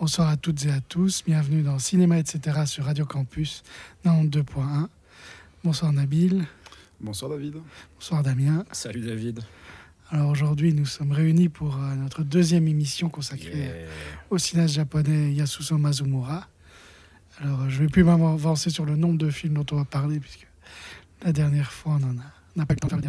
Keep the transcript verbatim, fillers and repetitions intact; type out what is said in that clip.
Bonsoir à toutes et à tous, bienvenue dans Cinéma et cetera sur Radio Campus quatre-vingt-deux point un. Bonsoir Nabil. Bonsoir David. Bonsoir Damien. Salut David. Alors aujourd'hui nous sommes réunis pour euh, notre deuxième émission consacrée Yeah. au cinéaste japonais Yasuzo Mazumura. Alors euh, je ne vais plus m'avancer sur le nombre de films dont on va parler puisque la dernière fois on en a, on n'a pas eu le temps de faire